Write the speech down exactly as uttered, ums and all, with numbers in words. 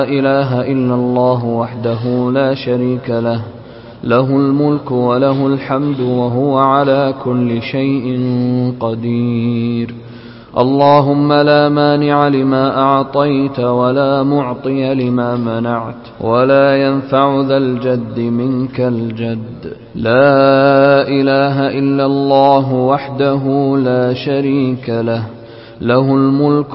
إله إلا الله وحده لا شريك له له الملك وله الحمد وهو على كل شيء قدير. اللهم لا مانع لما أعطيت ولا معطي لما منعت ولا ينفع ذا الجد منك الجد. لا إله إلا الله وحده لا شريك له له الملك